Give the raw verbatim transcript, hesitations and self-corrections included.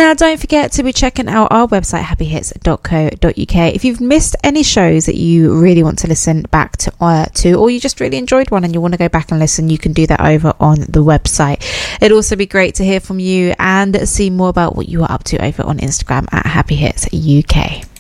Now, don't forget to be checking out our website, happy hits dot co dot uk. If you've missed any shows that you really want to listen back to, uh, to, or you just really enjoyed one and you want to go back and listen, you can do that over on the website. It'd also be great to hear from you and see more about what you are up to over on Instagram at Happy Hits U K.